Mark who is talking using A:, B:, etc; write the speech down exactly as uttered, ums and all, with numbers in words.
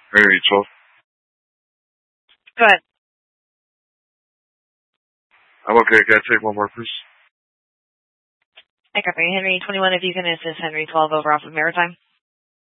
A: Henry twelve.
B: Go ahead.
A: I'm okay. Can I take one more, please?
B: I copy. Henry twenty-one, if you can assist Henry twelve over off of Maritime.